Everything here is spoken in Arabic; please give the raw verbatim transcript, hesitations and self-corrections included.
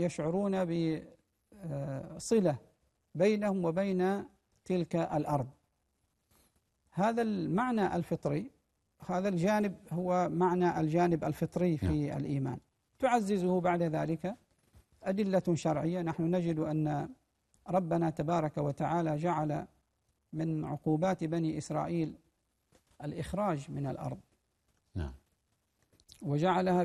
يشعرون بصلة بينهم وبين تلك الأرض. هذا المعنى الفطري، هذا الجانب هو معنى الجانب الفطري في الإيمان. تعززه بعد ذلك أدلة شرعية. نحن نجد أن ربنا تبارك وتعالى جعل من عقوبات بني إسرائيل الإخراج من الأرض، نعم، وجعلها